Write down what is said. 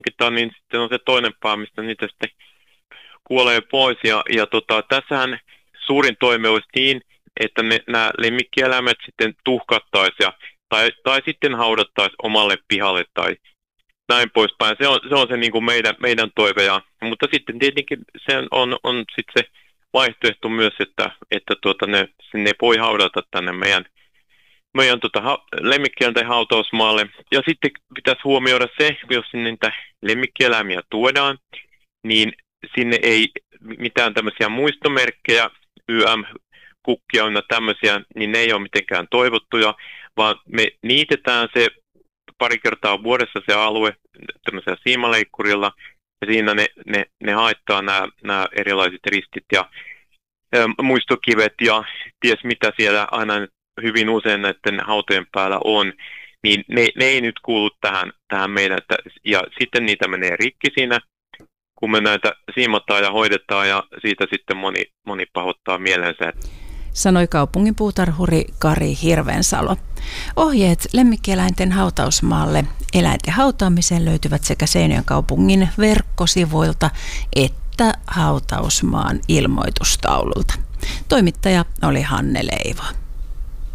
niin sitten on se toinen pää, mistä niitä sitten kuolee pois. Tässähän suurin toime olisi niin, että nämä lemmikkieläimet sitten tuhkattaisiin tai sitten haudattaisiin omalle pihalle tai näin poispäin. Se on se niin kuin meidän toive. Mutta sitten tietenkin se on sitten se vaihtoehto myös, että ne voi haudata tänne meidän lemmikkieläinten hautausmaalle. Ja sitten pitäisi huomioida se, jos sinne niitä lemmikkieläimiä tuodaan, niin sinne ei mitään tämmöisiä muistomerkkejä, kukkia ynnä tämmöisiä, niin ne ei ole mitenkään toivottuja, vaan me niitetään se pari kertaa vuodessa se alue tämmöisellä siimaleikkurilla, ja siinä ne haittaa nämä erilaiset ristit ja muistokivet ja ties mitä siellä aina hyvin usein näiden hautojen päällä on, niin ne ei nyt kuulu tähän meidän, ja sitten niitä menee rikki siinä, kun me näitä siimataan ja hoidetaan, ja siitä sitten moni pahoittaa mielensä. Sanoi kaupungin puutarhuri Kari Hirvensalo. Ohjeet lemmikkieläinten hautausmaalle eläinten hautaamiseen löytyvät sekä Seinäjoen kaupungin verkkosivuilta että hautausmaan ilmoitustaululta. Toimittaja oli Hanne Leivo.